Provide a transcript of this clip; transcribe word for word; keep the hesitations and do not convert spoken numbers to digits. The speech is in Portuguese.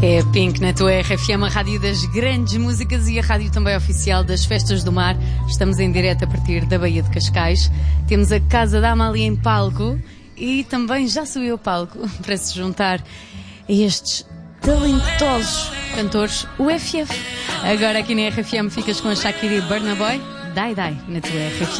É Pink na tua R F M, a rádio das grandes músicas e a rádio também oficial das Festas do Mar. Estamos em direto a partir da Baía de Cascais. Temos a Casa da Amália em palco e também já subiu ao palco para se juntar a estes talentosos cantores, o F F. Agora aqui na R F M ficas com a Shakira e Burna Boy. Dai Dai na tua R F M.